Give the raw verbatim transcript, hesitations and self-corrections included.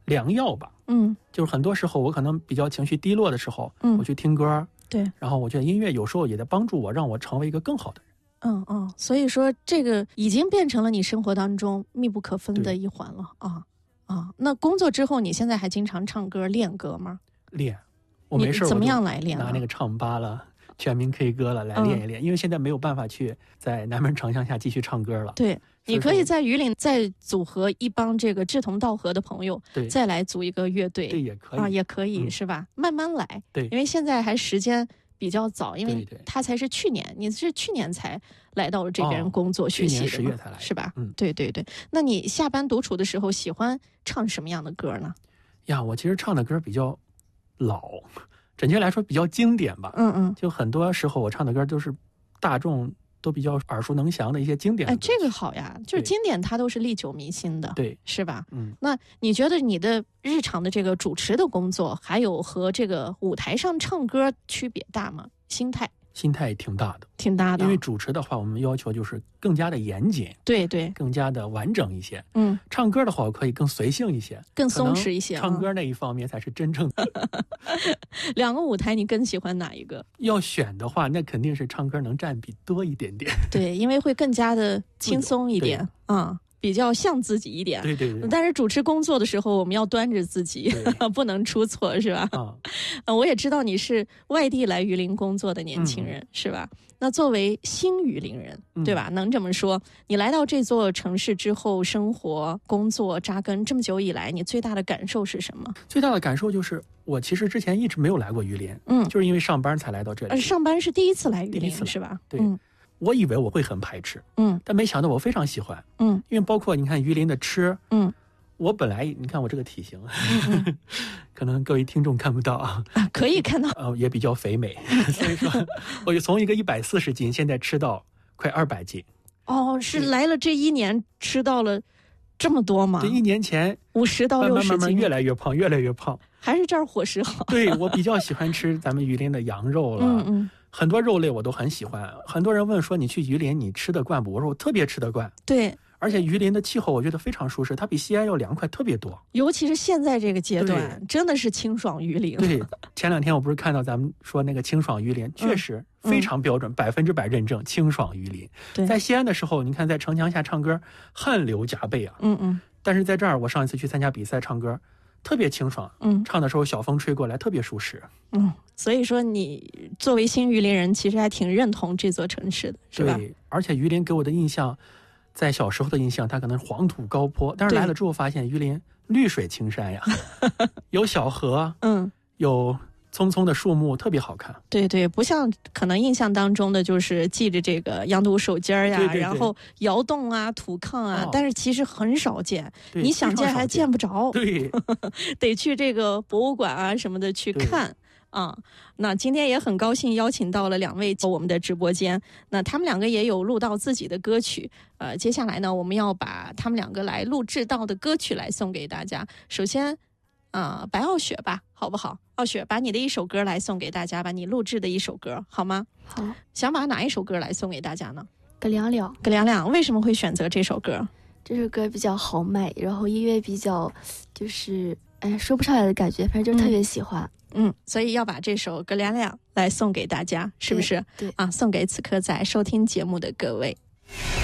良药吧。 嗯， 就是很多时候我可能比较情绪低落的时候， 嗯， 我去听歌， 对， 然后我觉得音乐有时候也在帮助我，让我成为一个更好的人。 嗯嗯，所以说这个已经变成了你生活当中密不可分的一环了啊啊！那工作之后，你现在还经常唱歌练歌吗？ 练，我没事怎么样来练？ 拿那个唱吧了。全民 K 歌了，来练一练、嗯，因为现在没有办法去在南门城乡下继续唱歌了。 对，你可以在榆林再组合一帮这个志同道合的朋友， 对， 再来组一个乐队， 对，也可以啊，也可以、 嗯、 是吧？慢慢来， 对， 因为现在还时间比较早，因为对对他才是去年，你是去年才来到这边工作、哦、学习的， 去年十月才来， 是吧？ 嗯， 对对对。那你下班独处的时候喜欢唱什么样的歌呢？ 呀，我其实唱的歌比较老。准确来说比较经典吧， 嗯嗯， 就很多时候我唱的歌都是大众都比较耳熟能详的一些经典的歌。 哎，这个好呀，就是经典它都是历久弥新的， 对， 是吧？ 嗯， 那你觉得你的日常的这个主持的工作，还有和这个舞台上唱歌区别大吗？心态？ 心态挺大的， 挺大的。 因为主持的话，我们要求就是更加的严谨， 对对， 更加的完整一些。 嗯， 唱歌的话，我可以更随性一些， 更松弛一些。 唱歌那一方面才是真正的。 两个舞台，你更喜欢哪一个？ 要选的话，那肯定是唱歌能占比多一点点。 对，因为会更加的轻松一点啊。比较像自己一点， 对对对。 但是主持工作的时候，我们要端着自己，不能出错，是吧？ 啊， 我也知道你是外地来榆林工作的年轻人，嗯、是吧？那作为新榆林人， 嗯、 对吧？能这么说，你来到这座城市之后，生活、工作、扎根这么久以来，你最大的感受是什么？ 最大的感受就是，我其实之前一直没有来过榆林， 嗯， 就是因为上班才来到这里。 呃，上班是第一次来榆林，是吧？ 对。 嗯， 我以为我会很排斥， 嗯， 但没想到我非常喜欢， 嗯， 因为包括你看榆林的吃， 嗯， 我本来你看我这个体型，嗯、可能各位听众看不到啊， 啊可以看到， 呃，也比较肥美，所以说我就从一个一百四十斤，现在吃到快二百斤。 哦，是来了这一年吃到了这么多吗？ 对，一年前五十到六十斤， 慢慢慢慢越来越胖，越来越胖。 还是这儿伙食好？ 对，我比较喜欢吃咱们榆林的羊肉了。 嗯嗯。 很多肉类我都很喜欢，很多人问说你去榆林你吃得惯不？我说我特别吃得惯。 对， 而且榆林的气候我觉得非常舒适，它比西安要凉快特别多。 尤其是现在这个阶段，真的是清爽榆林。 对，前两天我不是看到咱们说那个清爽榆林，嗯、确实非常标准，百分之百认证清爽榆林。 对， 在西安的时候，你看在城墙下唱歌，汗流浃背啊。 嗯嗯。 但是在这儿，我上一次去参加比赛唱歌。特别清爽， 嗯， 唱的时候小风吹过来，特别舒适， 嗯，所以说你作为新榆林人，其实还挺认同这座城市的，是吧？ 对，而且榆林给我的印象，在小时候的印象，它可能黄土高坡，但是来了之后发现榆林绿水青山呀，有小河， 嗯， 有葱葱的树木，特别好看。 对对，不像可能印象当中的就是系着这个羊肚手尖呀， 对对对， 然后窑洞啊、土炕啊、哦，但是其实很少见，你想见还见不着。 对， 得去这个博物馆啊什么的去看啊。那今天也很高兴邀请到了两位我们的直播间，那他们两个也有录到自己的歌曲。呃，接下来呢，我们要把他们两个来录制到的歌曲来送给大家。首先。啊、呃，白傲雪吧，好不好？傲雪，把你的一首歌来送给大家吧，你录制的一首歌，好吗？ 好。 想把哪一首歌来送给大家呢？ 葛亮亮。 葛亮亮，为什么会选择这首歌？ 这首歌比较豪迈，然后音乐比较，就是哎说不上来的感觉，反正就特别喜欢。 嗯，嗯所以要把这首葛亮亮来送给大家，是不是？ 对。对啊，送给此刻在收听节目的各位。